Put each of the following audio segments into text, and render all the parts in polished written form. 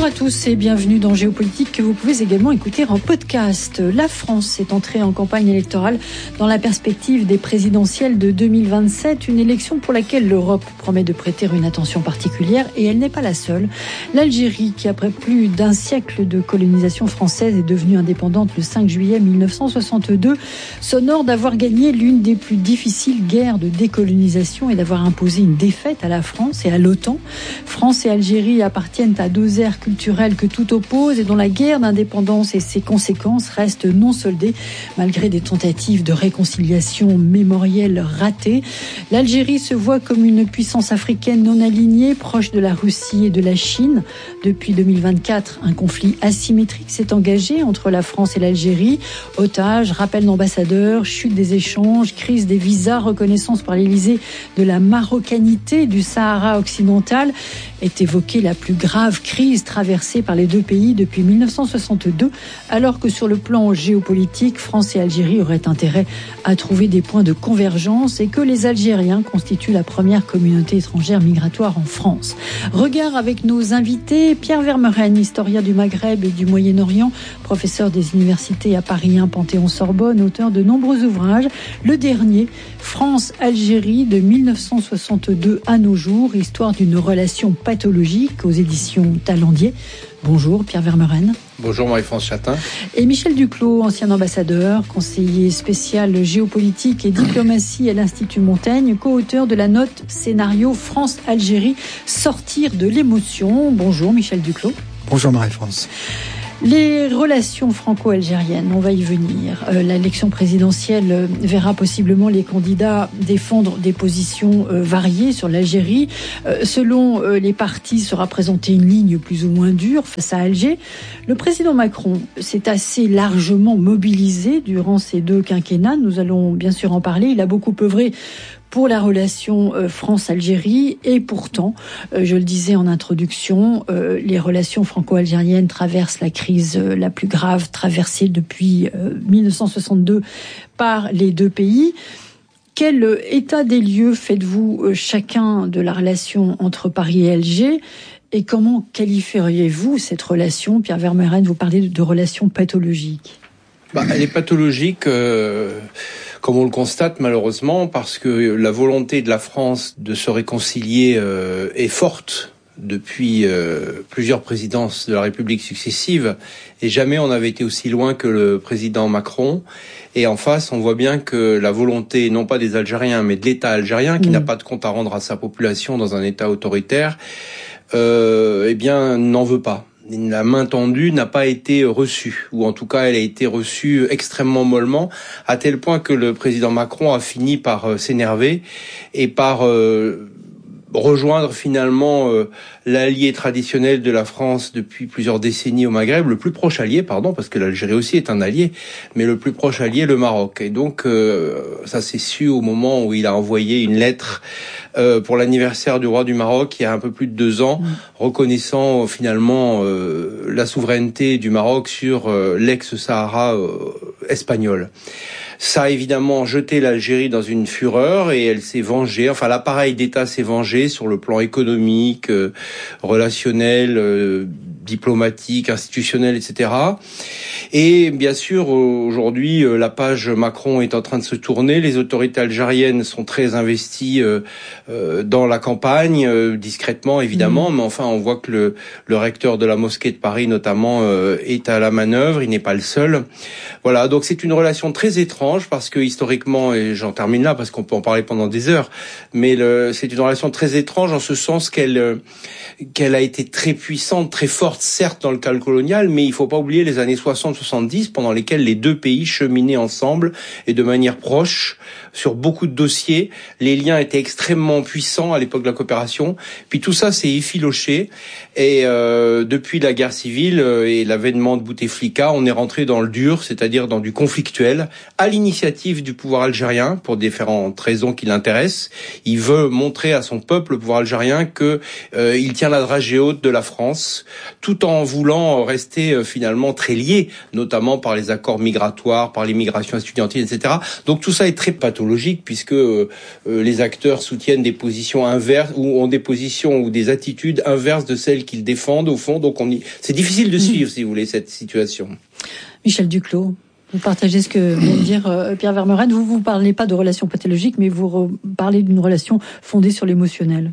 à tous et bienvenue dans Géopolitique que vous pouvez également écouter en podcast. La France est entrée en campagne électorale dans la perspective des présidentielles de 2027, une élection pour laquelle l'Europe promet de prêter une attention particulière et elle n'est pas la seule. L'Algérie, qui après plus d'un siècle de colonisation française est devenue indépendante le 5 juillet 1962, s'honore d'avoir gagné l'une des plus difficiles guerres de décolonisation et d'avoir imposé une défaite à la France et à l'OTAN. France et Algérie appartiennent à deux ères culturelles que tout oppose et dont la guerre d'indépendance et ses conséquences restent non soldées malgré des tentatives de réconciliation mémorielle ratées. L'Algérie se voit comme une puissance africaine non alignée, proche de la Russie et de la Chine. Depuis 2024, un conflit asymétrique s'est engagé entre la France et l'Algérie. Otages, rappel d'ambassadeurs, chute des échanges, crise des visas, reconnaissance par l'Élysée de la marocanité du Sahara occidental est évoquée la plus grave crise traversée par les deux pays depuis 1962, alors que sur le plan géopolitique, France et Algérie auraient intérêt à trouver des points de convergence et que les Algériens constituent la première communauté étrangère migratoire en France. Regard avec nos invités, Pierre Vermeren, historien du Maghreb et du Moyen-Orient, professeur des universités à Paris 1, Panthéon-Sorbonne, auteur de nombreux ouvrages. Le dernier, France-Algérie de 1962 à nos jours, histoire d'une relation pathologique aux éditions Talendier. Bonjour Pierre Vermeren. Bonjour Marie-France Chatin. Et Michel Duclos, ancien ambassadeur, conseiller spécial géopolitique et diplomatie à l'Institut Montaigne, co-auteur de la note scénario France-Algérie, sortir de l'émotion. Bonjour Michel Duclos. Bonjour Marie-France. Les relations franco-algériennes, on va y venir. L'élection présidentielle verra possiblement les candidats défendre des positions variées sur l'Algérie. Selon les partis, sera présentée une ligne plus ou moins dure face à Alger. Le président Macron s'est assez largement mobilisé durant ces deux quinquennats. Nous allons bien sûr en parler. Il a beaucoup œuvré pour la relation France-Algérie et pourtant, je le disais en introduction, les relations franco-algériennes traversent la crise la plus grave traversée depuis 1962 par les deux pays. Quel état des lieux faites-vous chacun de la relation entre Paris et Alger et comment qualifieriez-vous cette relation? Pierre Vermeren, vous parlez de relation pathologique. Elle est pathologique, comme on le constate malheureusement, parce que la volonté de la France de se réconcilier est forte depuis plusieurs présidences de la République successives, et jamais on n'avait été aussi loin que le président Macron. Et en face, on voit bien que la volonté, non pas des Algériens, mais de l'État algérien, qui n'a pas de compte à rendre à sa population dans un État autoritaire, n'en veut pas. La main tendue n'a pas été reçue, ou en tout cas elle a été reçue extrêmement mollement, à tel point que le président Macron a fini par s'énerver et par rejoindre finalement l'allié traditionnel de la France depuis plusieurs décennies au Maghreb, le plus proche allié, parce que l'Algérie aussi est un allié, mais le plus proche allié, le Maroc. Et donc ça s'est su au moment où il a envoyé une lettre pour l'anniversaire du roi du Maroc il y a un peu plus de 2 ans, reconnaissant finalement la souveraineté du Maroc sur l'ex-Sahara espagnol. Ça a évidemment jeté l'Algérie dans une fureur et elle s'est vengée, enfin l'appareil d'État s'est vengé sur le plan économique, relationnel, diplomatique, institutionnel, etc. Et bien sûr, aujourd'hui, la page Macron est en train de se tourner. Les autorités algériennes sont très investies dans la campagne, discrètement évidemment, mais enfin on voit que le recteur de la mosquée de Paris notamment est à la manœuvre, il n'est pas le seul. Voilà, donc c'est une relation très étrange parce que historiquement, et j'en termine là parce qu'on peut en parler pendant des heures, mais c'est une relation très étrange en ce sens qu'elle a été très puissante, très forte, certes dans le cadre colonial, mais il faut pas oublier les années 60-70 pendant lesquelles les deux pays cheminaient ensemble et de manière proche sur beaucoup de dossiers. Les liens étaient extrêmement puissants à l'époque de la coopération. Puis tout ça s'est effiloché et depuis la guerre civile et l'avènement de Bouteflika, on est rentré dans le dur, c'est-à-dire dans du conflictuel, à l'initiative du pouvoir algérien pour différentes raisons qui l'intéressent. Il veut montrer à son peuple, le pouvoir algérien, que il tient la dragée haute de la France tout en voulant rester finalement très liés, notamment par les accords migratoires, par l'immigration estudiantine, etc. Donc tout ça est très pathologique puisque les acteurs soutiennent des positions inverses ou ont des positions ou des attitudes inverses de celles qu'ils défendent au fond. Donc c'est difficile de suivre, si vous voulez, cette situation. Michel Duclos, vous partagez ce que vient de dire Pierre Vermeuren. Vous ne parlez pas de relations pathologiques, mais vous parlez d'une relation fondée sur l'émotionnel.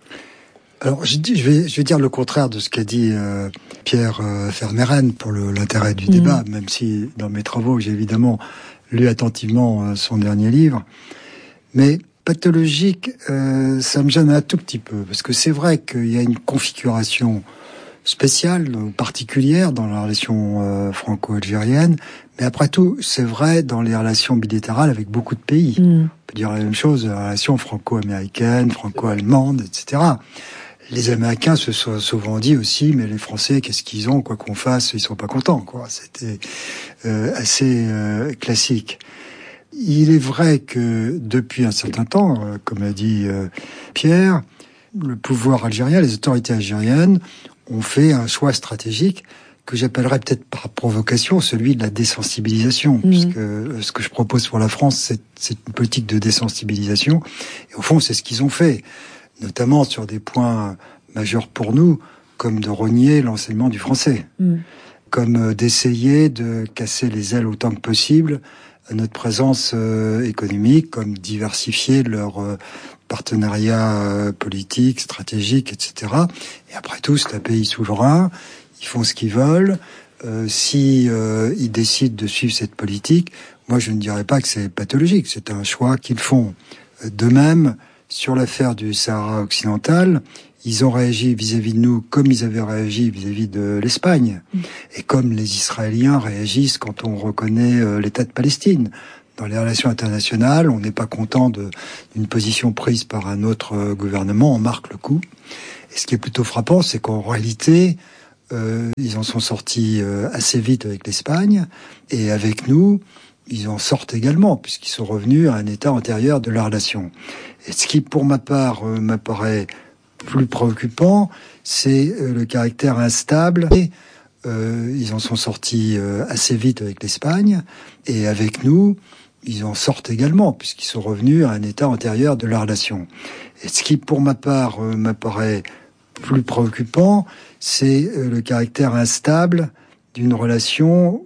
Alors, je vais dire le contraire de ce qu'a dit Pierre Vermeuren pour l'intérêt du débat, même si dans mes travaux, j'ai évidemment lu attentivement son dernier livre. Mais pathologique, ça me gêne un tout petit peu, parce que c'est vrai qu'il y a une configuration spéciale, particulière dans la relation franco-algérienne, mais après tout, c'est vrai dans les relations bilatérales avec beaucoup de pays. On peut dire la même chose, la relation franco-américaine, franco-allemande, etc. Les Américains se sont souvent dit aussi, mais les Français, qu'est-ce qu'ils ont, quoi qu'on fasse, ils sont pas contents, quoi. C'était assez classique. Il est vrai que depuis un certain temps, comme a dit Pierre, le pouvoir algérien, les autorités algériennes ont fait un choix stratégique que j'appellerais peut-être par provocation celui de la désensibilisation, puisque ce que je propose pour la France, c'est une politique de désensibilisation. Et au fond, c'est ce qu'ils ont fait, notamment sur des points majeurs pour nous, comme de renier l'enseignement du français, comme d'essayer de casser les ailes autant que possible à notre présence économique, comme diversifier leur partenariats politiques, stratégiques, etc. Et après tout, c'est un pays souverain, ils font ce qu'ils veulent. Si ils décident de suivre cette politique, moi je ne dirais pas que c'est pathologique, c'est un choix qu'ils font. De même, sur l'affaire du Sahara occidental, ils ont réagi vis-à-vis de nous comme ils avaient réagi vis-à-vis de l'Espagne, et comme les Israéliens réagissent quand on reconnaît l'État de Palestine. Dans les relations internationales, on n'est pas content d'une position prise par un autre gouvernement, on marque le coup. Et ce qui est plutôt frappant, c'est qu'en réalité, ils en sont sortis assez vite avec l'Espagne, et avec nous, ils en sortent également, puisqu'ils sont revenus à un état antérieur de la relation. Et ce qui, pour ma part, m'apparaît plus préoccupant, c'est le caractère instable. Ils en sont sortis assez vite avec l'Espagne, et avec nous, ils en sortent également, puisqu'ils sont revenus à un état antérieur de la relation. Et ce qui, pour ma part, m'apparaît plus préoccupant, c'est le caractère instable d'une relation